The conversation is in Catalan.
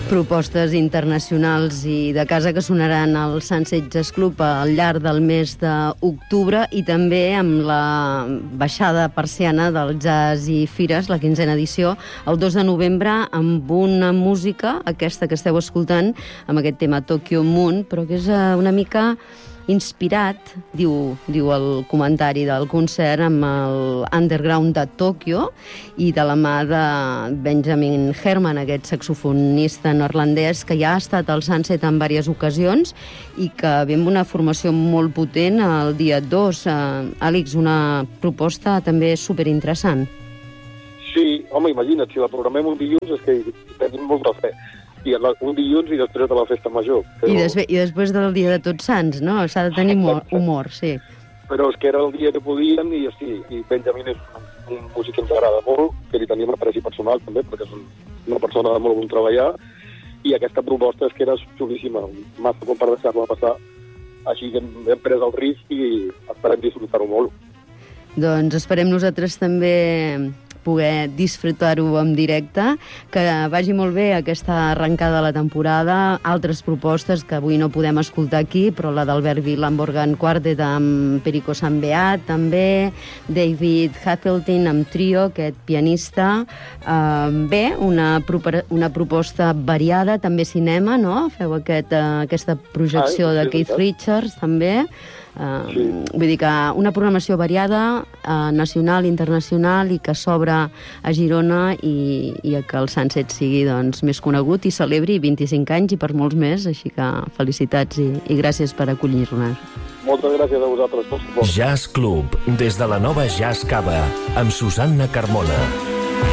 propostes internacionals i de casa que sonaran al Sunset Jazz Club al llarg del mes d'octubre i també amb la baixada persiana del Jazz i Fires, la 15a edició, el 2 de novembre, amb una música, aquesta que esteu escoltant, amb aquest tema Tokyo Moon, però que és una mica inspirat, diu el comentari del concert, amb el underground de Tòquio i de la mà de Benjamin Herman, aquest saxofonista neerlandès que ja ha estat al Sunset en diverses ocasions i que ve amb una formació molt potent el dia 2. Àlex, una proposta també superinteressant. Sí, home, imagina't, si la programem un dilluns és que hi tenim molta fe. I un dilluns i després de la festa major. Però... I després del dia de Tots Sants, no? S'ha de tenir humor, sí. Però és que era el dia que podíem i sí, i Benjamin és un músic que ens agrada molt, que li tenim apreci personal també, perquè és una persona de molt bon treballar, i aquesta proposta és que era xulíssima, massa com per deixar-la passar, així que hem pres el risc i esperem disfrutar-ho molt. Doncs esperem nosaltres també poder disfrutar-ho en directe, que vagi molt bé aquesta arrencada de la temporada, altres propostes que avui no podem escoltar aquí, però la d'Albert Vilan Organ Quartet amb Perico Sambeat, també David Hazeltine amb trio, aquest pianista. Bé, una proposta variada, també cinema, no? Feu aquesta projecció de Keith Richards, també. Sí. Vull dir que una programació variada, nacional, internacional, i que s'obre a Girona i que el Sunset sigui doncs, més conegut i celebri 25 anys i per molts més, així que felicitats i gràcies per acollir-nos. Moltes gràcies a vosaltres. Jazz Club, des de la nova Jazz Cava, amb Susanna Carmona.